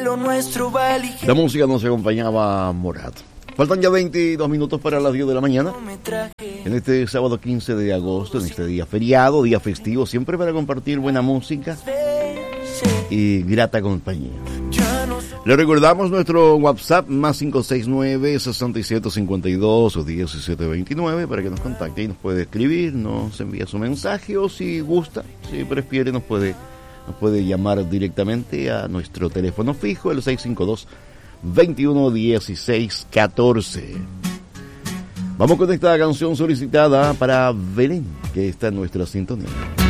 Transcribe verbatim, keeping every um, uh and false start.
lo nuestro va eligiendo. La música nos acompañaba Morat. Faltan ya veintidós minutos para las diez de la mañana. En este sábado quince de agosto, en este día feriado, día festivo, siempre para compartir buena música y grata compañía. Le recordamos nuestro WhatsApp más cinco seis nueve, seis siete cinco dos, diecisiete veintinueve para que nos contacte y nos puede escribir, nos envía su mensaje o si gusta, si prefiere nos puede, nos puede llamar directamente a nuestro teléfono fijo, el seis cinco dos, veintiuno dieciséis catorce. Vamos con esta canción solicitada para Belén, que está en nuestra sintonía.